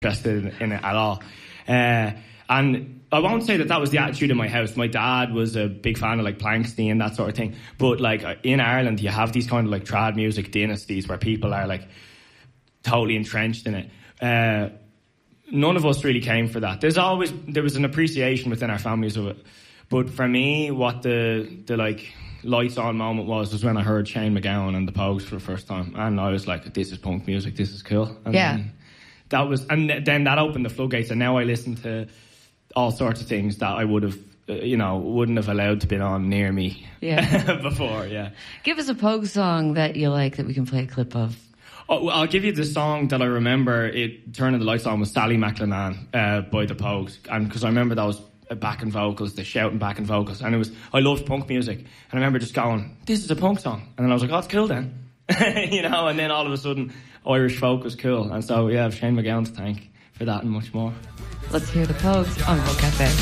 interested in it at all. And I won't say that was the attitude in my house. My dad was a big fan of like Planksty and that sort of thing. But like in Ireland, you have these kind of like trad music dynasties where people are like totally entrenched in it. None of us really came for that. There was an appreciation within our families of it. But for me, what the like lights on moment was when I heard Shane MacGowan and the Pogues for the first time. And I was like, this is punk music, this is cool. And then that opened the floodgates, and now I listen to all sorts of things that I would have, wouldn't have allowed to be on near me before, Give us a Pogue song that you like that we can play a clip of. Oh, I'll give you the song that I remember turning the lights on was Sally McLennan by the Pogues. And because I remember those backing vocals, the shouting backing vocals. And I loved punk music. And I remember just going, this is a punk song. And then I was like, oh, it's cool then. And then all of a sudden, Irish folk was cool. And so, Shane MacGowan to thank for that and much more. Let's hear the Pogues on Folk Cafe.